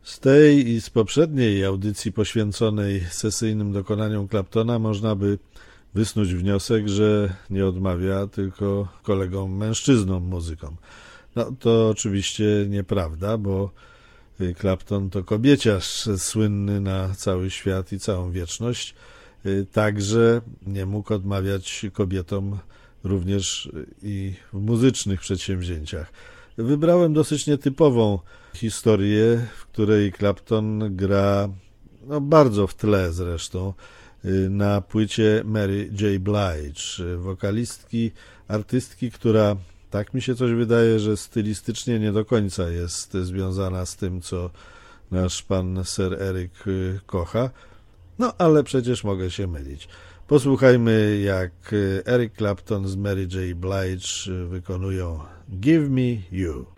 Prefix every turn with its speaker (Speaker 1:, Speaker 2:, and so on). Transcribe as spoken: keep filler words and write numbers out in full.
Speaker 1: Z tej i z poprzedniej audycji poświęconej sesyjnym dokonaniom Claptona można by wysnuć wniosek, że nie odmawia tylko kolegom mężczyznom muzykom. No to oczywiście nieprawda, bo Clapton to kobieciarz słynny na cały świat i całą wieczność, także nie mógł odmawiać kobietom również i w muzycznych przedsięwzięciach. Wybrałem dosyć nietypową historię, w której Clapton gra no, bardzo w tle zresztą na płycie Mary J. Blige, wokalistki, artystki, która, tak mi się coś wydaje, że stylistycznie nie do końca jest związana z tym, co nasz pan Sir Eric kocha, no ale przecież mogę się mylić. Posłuchajmy, jak Eric Clapton z Mary J. Blige wykonują Give Me You.